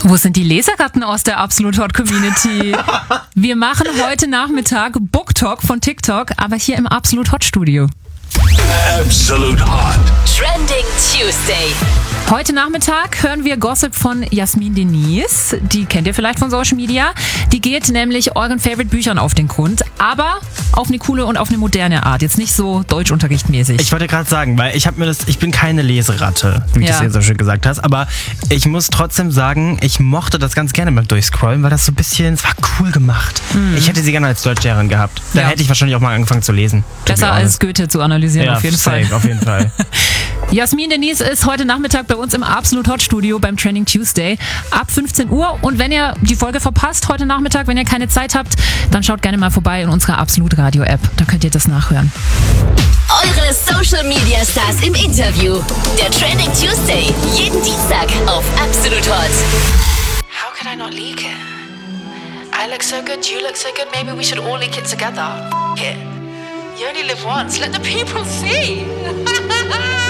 Wo sind die Leseratten aus der Absolut Hot Community? Wir machen heute Nachmittag Book Talk von TikTok, aber hier im Absolut Hot Studio. Absolute Hot. Trending Tuesday. Heute Nachmittag hören wir Gossip von Jasmin Denise. Die kennt ihr vielleicht von Social Media. Die geht nämlich euren Favorite-Büchern auf den Grund, aber auf eine coole und auf eine moderne Art. Jetzt nicht so deutschunterrichtmäßig. Ich wollte gerade sagen, weil ich bin keine Leseratte, wie du es ja so schön gesagt hast, aber ich muss trotzdem sagen, ich mochte das ganz gerne beim Durchscrollen, weil das so ein bisschen, es war cool gemacht. Ich hätte sie gerne als Deutschlehrerin gehabt. Da hätte ich wahrscheinlich auch mal angefangen zu lesen. Besser als Goethe zu analysieren, auf jeden Fall. Auf jeden Fall. Jasmin Denise ist heute Nachmittag bei uns im Absolut Hot Studio beim Trending Tuesday ab 15 Uhr. Und wenn ihr die Folge verpasst heute Nachmittag, wenn ihr keine Zeit habt, dann schaut gerne mal vorbei in unserer Absolut Radio App. Da könnt ihr das nachhören. Eure Social Media Stars im Interview. Der Trending Tuesday. Jeden Dienstag auf Absolut Hot. How could I not leak it? I look so good, you look so good, maybe we should all leak it together. F*** it. You only live once, let the people see.